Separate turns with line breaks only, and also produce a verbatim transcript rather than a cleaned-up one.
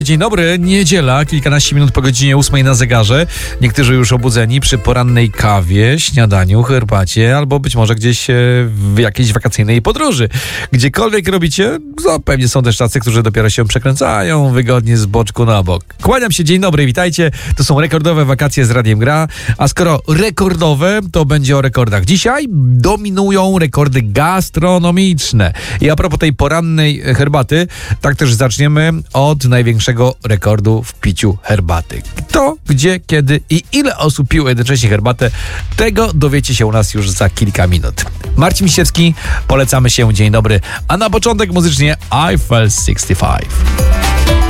Dzień dobry, niedziela, kilkanaście minut po godzinie ósmej na zegarze. Niektórzy już obudzeni przy porannej kawie, śniadaniu, herbacie, albo być może gdzieś w jakiejś wakacyjnej podróży. Gdziekolwiek robicie, no, pewnie są też tacy, którzy dopiero się przekręcają wygodnie z boczku na bok. Kłaniam się, dzień dobry, witajcie. To są rekordowe wakacje z Radiem Gra, a skoro rekordowe, to będzie o rekordach. Dzisiaj dominują rekordy gastronomiczne. I a propos tej porannej herbaty, tak też zaczniemy od największego rekordu w piciu herbaty. Kto, gdzie, kiedy i ile osób piło jednocześnie herbatę, tego dowiecie się u nas już za kilka minut. Marcin Misiewski, polecamy się, dzień dobry. A na początek muzycznie Eiffel sześćdziesiąt pięć.